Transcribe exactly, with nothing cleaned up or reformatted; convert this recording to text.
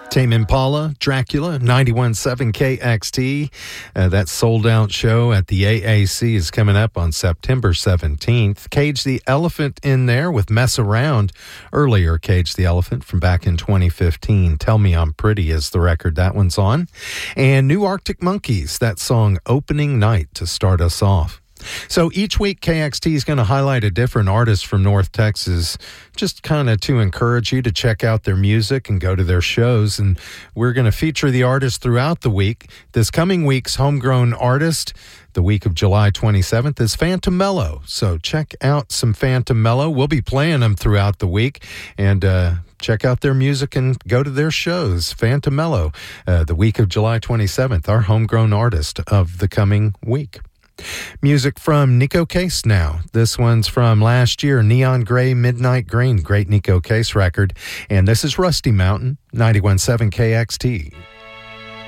Tame Impala, Dracula, ninety-one point seven K X T. Uh, that sold-out show at the A A C is coming up on September seventeenth. Cage the Elephant in there with Mess Around. Earlier, Cage the Elephant from back in twenty fifteen. Tell Me I'm Pretty is the record that one's on. And New Arctic Monkeys, that song Opening Night to start us off. So each week, K X T is going to highlight a different artist from North Texas, just kind of to encourage you to check out their music and go to their shows. And we're going to feature the artist throughout the week. This coming week's homegrown artist, the week of July twenty-seventh, is Phantom Mellow. So check out some Phantom Mellow. We'll be playing them throughout the week. And uh, check out their music and go to their shows. Phantom Mellow, uh, the week of July twenty-seventh, our homegrown artist of the coming week. Music from Nico Case now. This one's from last year, Neon Gray, Midnight Green. Great Nico Case record. And this is Rusty Mountain, ninety-one point seven K X T.